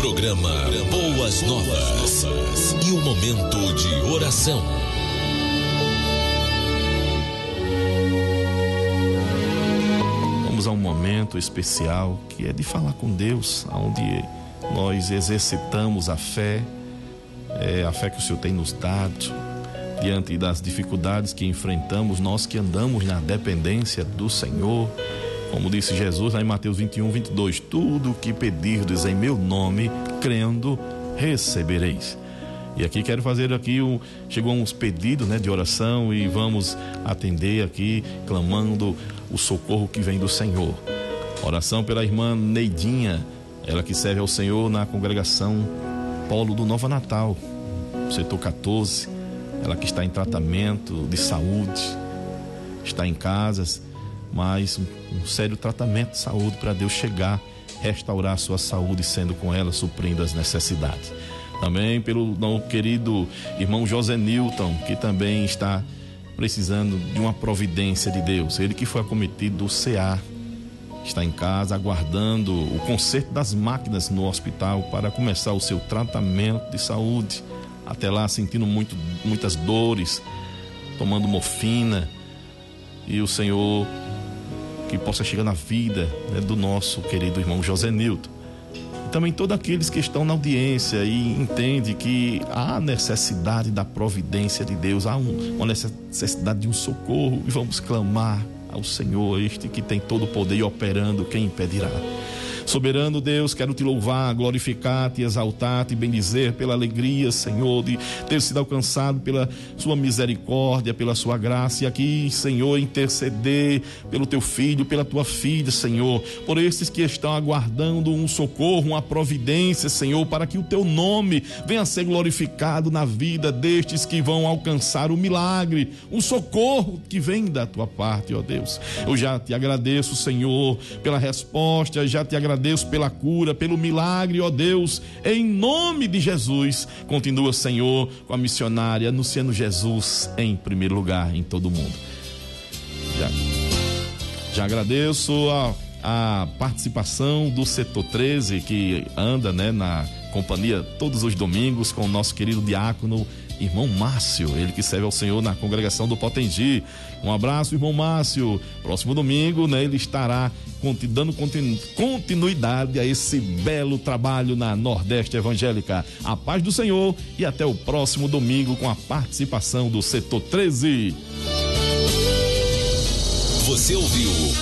Programa Boas Novas. E o momento de oração. Vamos a um momento especial que é de falar com Deus, onde nós exercitamos a fé que o Senhor tem nos dado, diante das dificuldades que enfrentamos, nós que andamos na dependência do Senhor. Como disse Jesus lá em Mateus 21:22, tudo o que pedirdes em meu nome, crendo, recebereis. E aqui quero fazer chegou uns pedidos, de oração, e vamos atender aqui, clamando o socorro que vem do Senhor. Oração pela irmã Neidinha, ela que serve ao Senhor na congregação Polo do Nova Natal, setor 14, ela que está em tratamento de saúde, está em casas, mas um sério tratamento de saúde para Deus chegar, restaurar a sua saúde, sendo com ela suprindo as necessidades. Também pelo nosso querido irmão José Newton, que também está precisando de uma providência de Deus. Ele que foi acometido do CA, está em casa aguardando o conserto das máquinas no hospital para começar o seu tratamento de saúde. Até lá sentindo muitas dores, tomando morfina. E o Senhor que possa chegar na vida do nosso querido irmão José Newton. E também todos aqueles que estão na audiência e entendem que há necessidade da providência de Deus, há uma necessidade de um socorro, e vamos clamar ao Senhor, este que tem todo o poder, e operando, quem impedirá? Soberano Deus, quero te louvar, glorificar, te exaltar, te bendizer pela alegria, Senhor, de ter sido alcançado pela sua misericórdia, pela sua graça, e aqui, Senhor, interceder pelo teu filho, pela tua filha, Senhor, por esses que estão aguardando um socorro, uma providência, Senhor, para que o teu nome venha a ser glorificado na vida destes que vão alcançar o milagre, um socorro que vem da tua parte, ó Deus. Eu já te agradeço, Senhor, pela resposta, já te agradeço pela cura, pelo milagre, ó Deus, em nome de Jesus. Continua, Senhor, com a missionária, anunciando Jesus em primeiro lugar em todo o mundo. Já agradeço a participação do setor 13, que anda na companhia todos os domingos com o nosso querido diácono irmão Márcio, ele que serve ao Senhor na congregação do Potengi. Um abraço, irmão Márcio. Próximo domingo, ele estará dando continuidade a esse belo trabalho na Nordeste Evangélica. A paz do Senhor e até o próximo domingo com a participação do setor 13. Você ouviu